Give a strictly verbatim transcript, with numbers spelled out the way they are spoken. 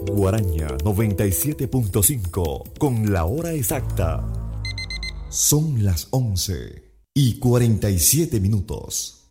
Guaraña noventa y siete punto cinco con la hora exacta. Son las once y cuarenta y siete minutos.